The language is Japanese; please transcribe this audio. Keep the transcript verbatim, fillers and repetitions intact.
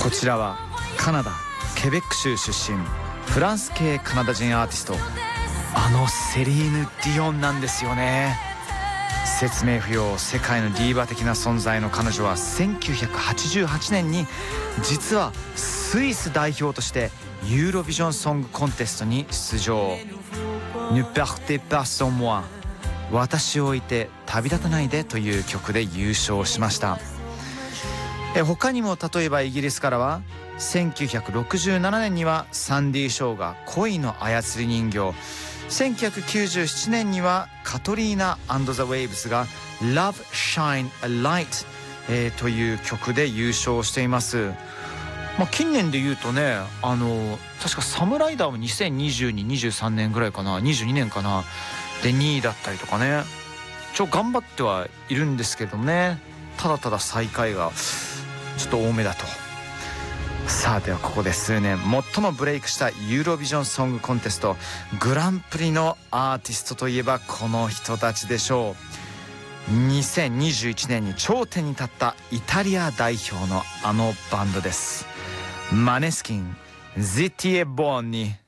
こちらはカナダケベック州出身フランス系カナダ人アーティスト、あのセリーヌ・ディオンなんですよね。説明不要、世界のディーバ的な存在の彼女はせんきゅうひゃくはちじゅうはちねんに実はスイス代表としてユーロビジョンソングコンテストに出場。Ne partez pas sans moi、 私を置いて旅立たないでという曲で優勝しました。え他にも例えばイギリスからはせんきゅうひゃくろくじゅうななねんにはサンディ・ショーが恋の操り人形、せんきゅうひゃくきゅうじゅうななねんにはカトリーナ&ザ・ウェイブスが Love Shine a Light、えー、という曲で優勝しています。まあ、近年で言うとね、あの確かサムライダーもにせんにじゅうに、にじゅうさんねんぐらいかな、にじゅうにねんかなでにいだったりとかね、ちょ頑張ってはいるんですけどね、ただただ最下位がちょっと多めだと。さあではここで数年最もブレイクしたユーロビジョンソングコンテストグランプリのアーティストといえばこの人たちでしょう。にせんにじゅういちねんに頂点に立ったイタリア代表のあのバンドです。マネスキン、ゼティエボーニ。